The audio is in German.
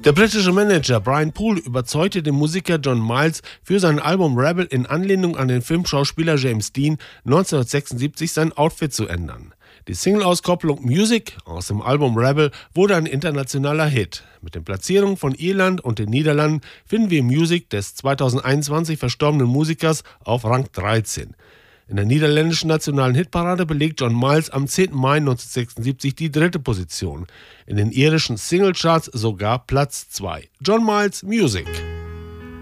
Der britische Manager Brian Poole überzeugte den Musiker John Miles für sein Album Rebel in Anlehnung an den Filmschauspieler James Dean 1976 sein Outfit zu ändern. Die Single-Auskopplung Music aus dem Album Rebel wurde ein internationaler Hit. Mit den Platzierungen von Irland und den Niederlanden finden wir Music des 2021 verstorbenen Musikers auf Rang 13. In der niederländischen nationalen Hitparade belegt John Miles am 10. Mai 1976 die 3. Position. In den irischen Singlecharts sogar Platz 2. John Miles Music.